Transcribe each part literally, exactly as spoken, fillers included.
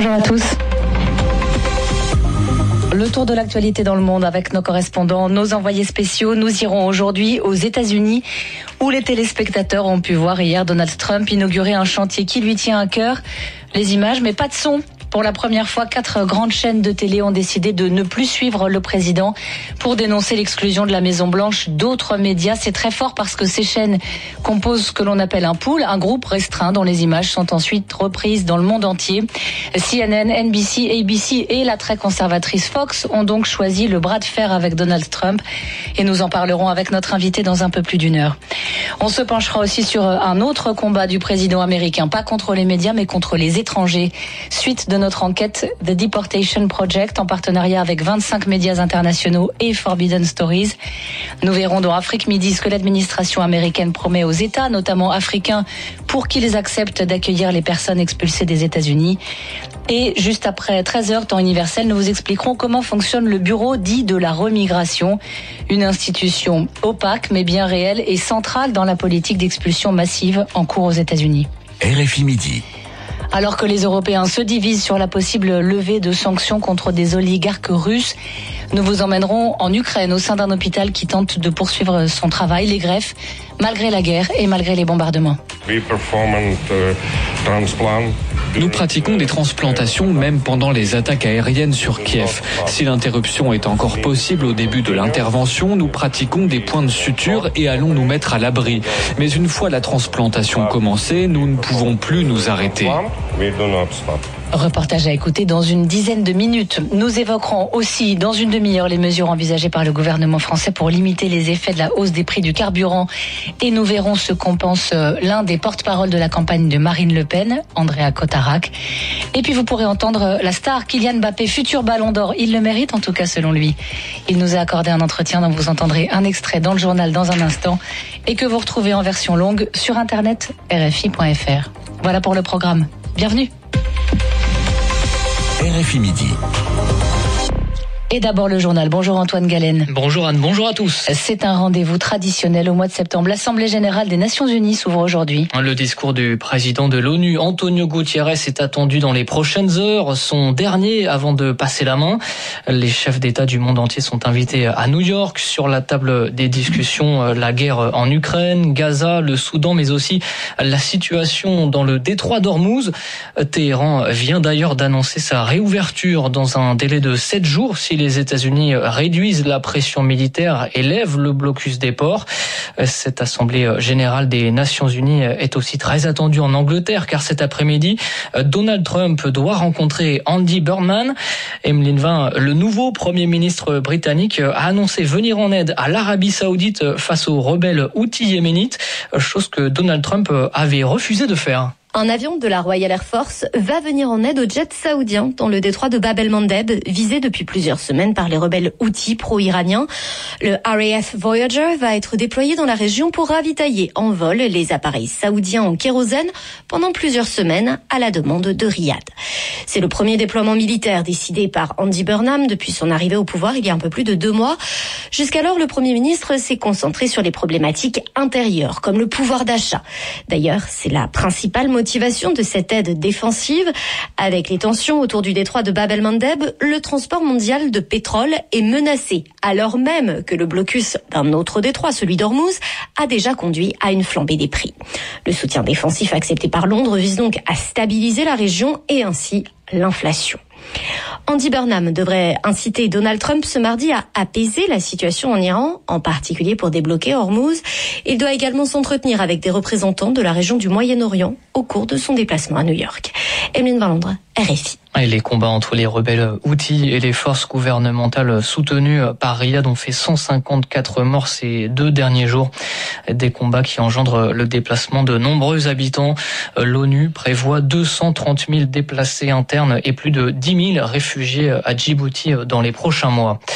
Bonjour à tous. Le tour de l'actualité dans le monde avec nos correspondants, nos envoyés spéciaux. Nous irons aujourd'hui aux États-Unis où les téléspectateurs ont pu voir hier Donald Trump inaugurer un chantier qui lui tient à cœur. Les images, mais pas de son. Pour la première fois, quatre grandes chaînes de télé ont décidé de ne plus suivre le président pour dénoncer l'exclusion de la Maison-Blanche d'autres médias. C'est très fort parce que ces chaînes composent ce que l'on appelle un pool, un groupe restreint dont les images sont ensuite reprises dans le monde entier. C N N, N B C, A B C et la très conservatrice Fox ont donc choisi le bras de fer avec Donald Trump et nous en parlerons avec notre invité dans un peu plus d'une heure. On se penchera aussi sur un autre combat du président américain, pas contre les médias mais contre les étrangers. Suite de notre enquête The Deportation Project en partenariat avec vingt-cinq médias internationaux et Forbidden Stories. Nous verrons dans Afrique Midi ce que l'administration américaine promet aux États, notamment africains, pour qu'ils acceptent d'accueillir les personnes expulsées des États-Unis. Et juste après treize heures, temps universel, nous vous expliquerons comment fonctionne le bureau dit de la remigration, une institution opaque mais bien réelle et centrale dans la politique d'expulsion massive en cours aux États-Unis. R F I Midi. Alors que les Européens se divisent sur la possible levée de sanctions contre des oligarques russes, nous vous emmènerons en Ukraine au sein d'un hôpital qui tente de poursuivre son travail, les greffes, malgré la guerre et malgré les bombardements. Nous pratiquons des transplantations même pendant les attaques aériennes sur Kiev. Si l'interruption est encore possible au début de l'intervention, nous pratiquons des points de suture et allons nous mettre à l'abri. Mais une fois la transplantation commencée, nous ne pouvons plus nous arrêter. Reportage à écouter dans une dizaine de minutes. Nous évoquerons aussi dans une demi-heure les mesures envisagées par le gouvernement français pour limiter les effets de la hausse des prix du carburant. Et nous verrons ce qu'en pense l'un des porte-parole de la campagne de Marine Le Pen, Andrea Cotarac. Et puis vous pourrez entendre la star Kylian Mbappé, futur ballon d'or. Il le mérite en tout cas selon lui. Il nous a accordé un entretien dont vous entendrez un extrait dans le journal dans un instant et que vous retrouvez en version longue sur internet R F I point F R. Voilà pour le programme. Bienvenue. R F I Midi. Et d'abord le journal. Bonjour Antoine Galen. Bonjour Anne, bonjour à tous. C'est un rendez-vous traditionnel au mois de septembre. L'Assemblée générale des Nations unies s'ouvre aujourd'hui. Le discours du président de l'ONU, Antonio Guterres, est attendu dans les prochaines heures. Son dernier avant de passer la main. Les chefs d'État du monde entier sont invités à New York. Sur la table des discussions, la guerre en Ukraine, Gaza, le Soudan, mais aussi la situation dans le détroit d'Ormuz. Téhéran vient d'ailleurs d'annoncer sa réouverture dans un délai de sept jours si les États-Unis réduisent la pression militaire et lèvent le blocus des ports. Cette assemblée générale des Nations unies est aussi très attendue en Angleterre car cet après-midi, Donald Trump doit rencontrer Andy Burnham. Emeline Vin, le nouveau Premier ministre britannique, a annoncé venir en aide à l'Arabie Saoudite face aux rebelles houthis yéménites, chose que Donald Trump avait refusé de faire. Un avion de la Royal Air Force va venir en aide aux jets saoudiens dans le détroit de Bab el-Mandeb, visé depuis plusieurs semaines par les rebelles houthis pro-iraniens. Le R A F Voyager va être déployé dans la région pour ravitailler en vol les appareils saoudiens en kérosène pendant plusieurs semaines à la demande de Riyad. C'est le premier déploiement militaire décidé par Andy Burnham depuis son arrivée au pouvoir il y a un peu plus de deux mois. Jusqu'alors, le Premier ministre s'est concentré sur les problématiques intérieures, comme le pouvoir d'achat. D'ailleurs, c'est la principale motivation motivation de cette aide défensive. Avec les tensions autour du détroit de Bab el-Mandeb, le transport mondial de pétrole est menacé, alors même que le blocus d'un autre détroit, celui d'Ormuz, a déjà conduit à une flambée des prix. Le soutien défensif accepté par Londres vise donc à stabiliser la région et ainsi l'inflation. Andy Burnham devrait inciter Donald Trump ce mardi à apaiser la situation en Iran, en particulier pour débloquer Hormuz. Il doit également s'entretenir avec des représentants de la région du Moyen-Orient au cours de son déplacement à New York. Emeline Van Londres, R F I. Et les combats entre les rebelles houthis et les forces gouvernementales soutenues par Riyad ont fait cent cinquante-quatre morts ces deux derniers jours. Des combats qui engendrent le déplacement de nombreux habitants. L'ONU prévoit deux cent trente mille déplacés internes et plus de dix mille réfugiés à Djibouti dans les prochains mois.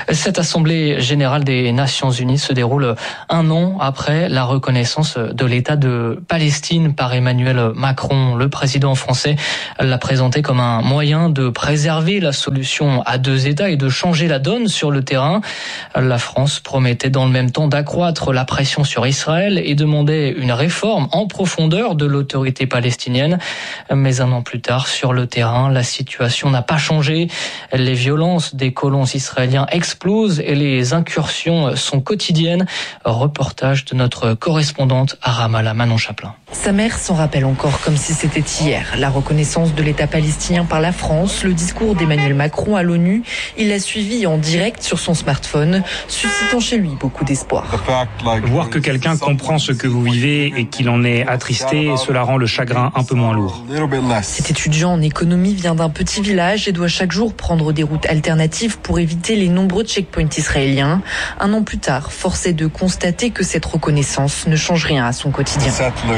Cette assemblée générale des Nations Unies se déroule un an après la reconnaissance de l'État de Palestine par Emmanuel Macron. Le président français l'a présenté comme un moyen de préserver la solution à deux États et de changer la donne sur le terrain. La France promettait dans le même temps d'accroître la pression sur Israël et demandait une réforme en profondeur de l'autorité palestinienne. Mais un an plus tard, sur le terrain, la situation n'a pas changé. Les violences des colons israéliens explosent et les incursions sont quotidiennes. Reportage de notre correspondante à Ramallah, Manon Chaplin. Sa mère s'en rappelle encore comme si c'était hier. La reconnaissance de l'État palestinien par la France, le discours d'Emmanuel Macron à l'ONU, il l'a suivi en direct sur son smartphone, suscitant chez lui beaucoup d'espoir. Voir que quelqu'un comprend ce que vous vivez et qu'il en est attristé, cela rend le chagrin un peu moins lourd. Cet étudiant en économie vient d'un petit village et doit chaque jour prendre des routes alternatives pour éviter les nombreux checkpoints israéliens. Un an plus tard, force est de constater que cette reconnaissance ne change rien à son quotidien.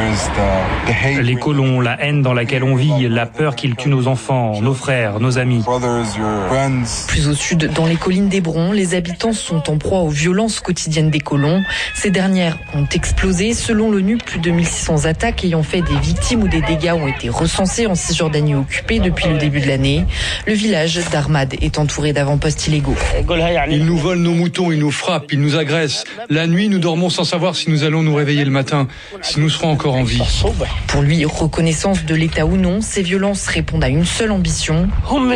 Les colons, la haine dans laquelle on vit, la peur qu'ils tuent nos enfants, nos frères, nos amis. Plus au sud, dans les collines d'Hébron, les habitants sont en proie aux violences quotidiennes des colons. Ces dernières ont explosé. Selon l'ONU, plus de mille six cents attaques ayant fait des victimes ou des dégâts ont été recensés en Cisjordanie occupée depuis le début de l'année. Le village d'Armad est entouré d'avant-postes illégaux. Ils nous volent nos moutons, ils nous frappent, ils nous agressent. La nuit, nous dormons sans savoir si nous allons nous réveiller le matin, si nous serons encore en vie. Pour lui, reconnaissance de l'État ou non, ces violences répondent à une seule ambition.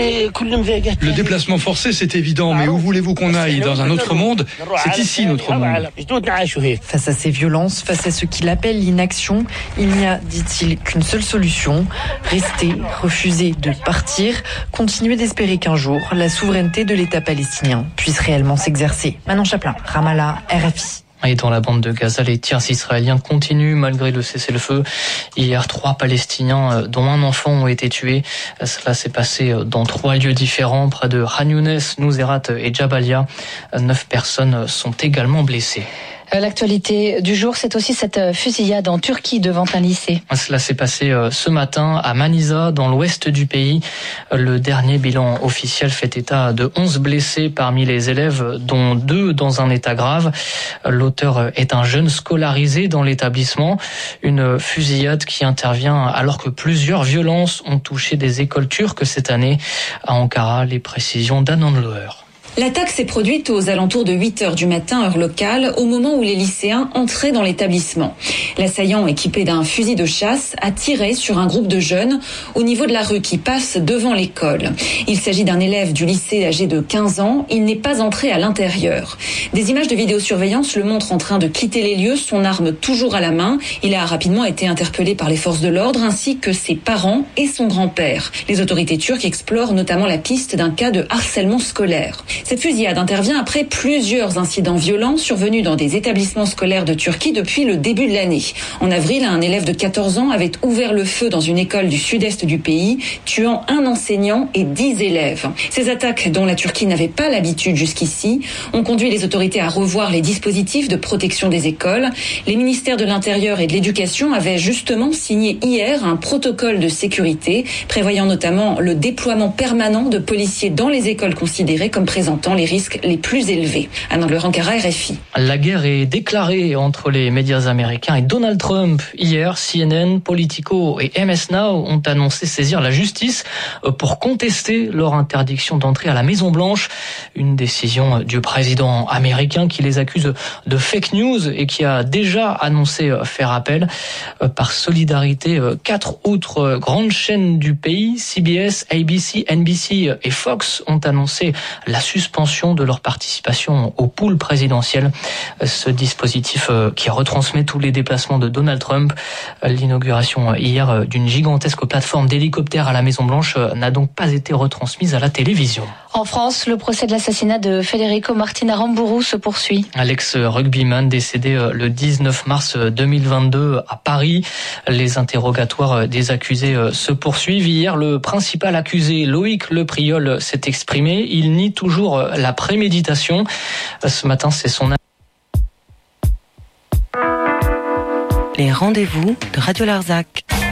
Le déplacement forcé, c'est évident, mais où voulez-vous qu'on aille? Dans un autre monde? C'est ici notre monde. Face à ces violences, face à ce qu'il appelle l'inaction, il n'y a, dit-il, qu'une seule solution. Rester, refuser de partir, continuer d'espérer qu'un jour, la souveraineté de l'État palestinien puisse réellement s'exercer. Manon Chaplin, Ramallah, R F I. Et dans la bande de Gaza, les tirs israéliens continuent malgré le cessez-le-feu. Hier, trois Palestiniens, dont un enfant, ont été tués. Cela s'est passé dans trois lieux différents, près de Khan Younes, Nouzerat et Jabalia. Neuf personnes sont également blessées. L'actualité du jour, c'est aussi cette fusillade en Turquie devant un lycée. Cela s'est passé ce matin à Manisa, dans l'ouest du pays. Le dernier bilan officiel fait état de onze blessés parmi les élèves, dont deux dans un état grave. L'auteur est un jeune scolarisé dans l'établissement. Une fusillade qui intervient alors que plusieurs violences ont touché des écoles turques cette année. À Ankara, les précisions d'Anan Loher. L'attaque s'est produite aux alentours de huit heures du matin, heure locale, au moment où les lycéens entraient dans l'établissement. L'assaillant, équipé d'un fusil de chasse, a tiré sur un groupe de jeunes au niveau de la rue qui passe devant l'école. Il s'agit d'un élève du lycée âgé de quinze ans. Il n'est pas entré à l'intérieur. Des images de vidéosurveillance le montrent en train de quitter les lieux, son arme toujours à la main. Il a rapidement été interpellé par les forces de l'ordre ainsi que ses parents et son grand-père. Les autorités turques explorent notamment la piste d'un cas de harcèlement scolaire. Cette fusillade intervient après plusieurs incidents violents survenus dans des établissements scolaires de Turquie depuis le début de l'année. En avril, un élève de quatorze ans avait ouvert le feu dans une école du sud-est du pays, tuant un enseignant et dix élèves. Ces attaques, dont la Turquie n'avait pas l'habitude jusqu'ici, ont conduit les autorités à revoir les dispositifs de protection des écoles. Les ministères de l'Intérieur et de l'Éducation avaient justement signé hier un protocole de sécurité, prévoyant notamment le déploiement permanent de policiers dans les écoles considérées comme présentant les risques les plus élevés. Anne Le Ankara, R F I. La guerre est déclarée entre les médias américains et Donald Trump. Hier, C N N, Politico et M S Now ont annoncé saisir la justice pour contester leur interdiction d'entrer à la Maison-Blanche. Une décision du président américain qui les accuse de fake news et qui a déjà annoncé faire appel. Par solidarité, quatre autres grandes chaînes du pays, C B S, A B C, N B C et Fox, ont annoncé la suspension de leur participation au pool présidentiel. Ce dispositif qui retransmet tous les déplacements de Donald Trump. L'inauguration hier d'une gigantesque plateforme d'hélicoptères à la Maison-Blanche n'a donc pas été retransmise à la télévision. En France, le procès de l'assassinat de Federico Martin Aramburu se poursuit. L'ex-rugbyman décédé le dix-neuf mars deux mille vingt-deux à Paris. Les interrogatoires des accusés se poursuivent. Hier, le principal accusé, Loïc Lepriol, s'est exprimé. Il nie toujours la préméditation. Ce matin, c'est son... Les rendez-vous de Radio Larzac.